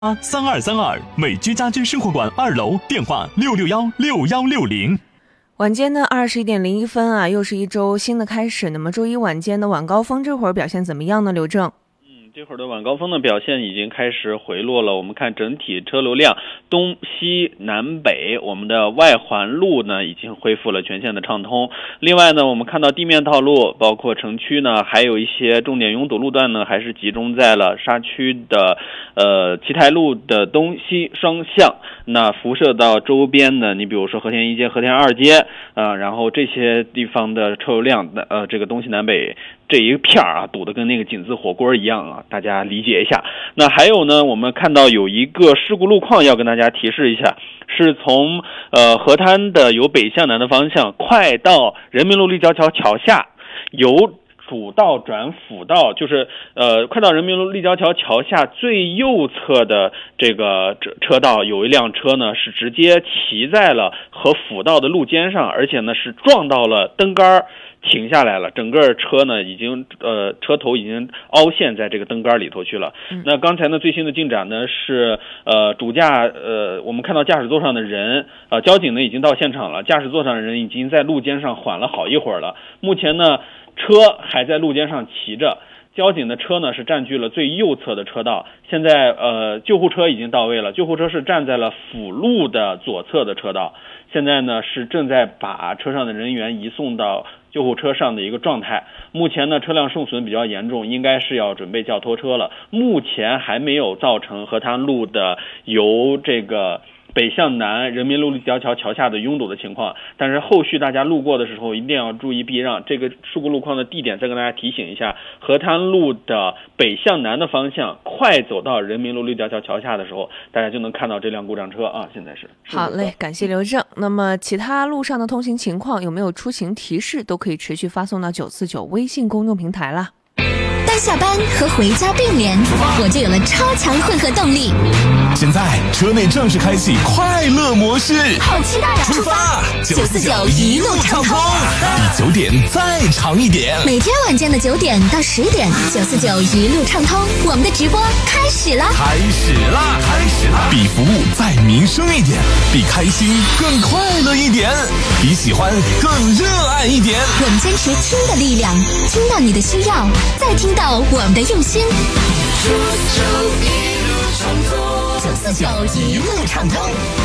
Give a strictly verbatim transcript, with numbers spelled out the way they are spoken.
八三二三二，美居家居生活馆二楼，电话六六幺六幺六零。 晚间呢二十一点零一分啊，又是一周新的开始。那么周一晚间的晚高峰这会儿表现怎么样呢？刘正。 这会儿的晚高峰的表现已经开始回落了。我们看整体车流量，东西南北，我们的外环路呢已经恢复了全线的畅通。另外呢，我们看到地面道路，包括城区呢，还有一些重点拥堵路段呢，还是集中在了沙区的呃七台路的东西双向。那辐射到周边的，你比如说和田一街、和田二街，呃，然后这些地方的车流量，呃，这个东西南北这一片啊，堵得跟那个井字火锅一样啊，大家理解一下。那还有呢，我们看到有一个事故路况要跟大家提示一下，是从呃河滩的由北向南的方向，快到人民路立交桥桥下，由主道转辅道，就是呃，快到人民路立交桥桥下最右侧的这个车道，有一辆车呢是直接骑在了和辅道的路肩上，而且呢是撞到了灯杆，停下来了，整个车呢已经呃车头已经凹陷在这个灯杆里头去了。嗯、那刚才呢最新的进展呢是呃主驾呃我们看到驾驶座上的人呃交警呢已经到现场了，驾驶座上的人已经在路肩上缓了好一会儿了。目前呢车还在路肩上骑着，交警的车呢是占据了最右侧的车道。现在呃救护车已经到位了，救护车是站在了辅路的左侧的车道。现在呢是正在把车上的人员移送到救护车上的一个状态。目前呢车辆受损比较严重，应该是要准备叫拖车了。目前还没有造成河滩路的由这个北向南人民路立交桥桥下的拥堵的情况，但是后续大家路过的时候一定要注意避让。这个事故路况的地点再跟大家提醒一下，河滩路的北向南的方向，快走到人民路立交桥桥下的时候，大家就能看到这辆故障车啊。现在是好嘞，感谢刘正。那么其他路上的通行情况有没有出行提示，都可以持续发送到九四九微信公众平台啦。 当下班和回家并联，我就有了超强混合动力。 现在车内正式开启快乐模式， 好期待啊！ 出发！ 九四九一路畅通， 比九点再长一点。 每天晚间的九点到十点，九四九一路畅通，我们的直播开始啦！ 开始啦！开始啦！比服务再民生一点，比开心更快乐一点，比喜欢更热爱一点。 我们坚持听的力量，听到你的需要，再听到我们的用心。九四九一路畅通，九四九一路畅通。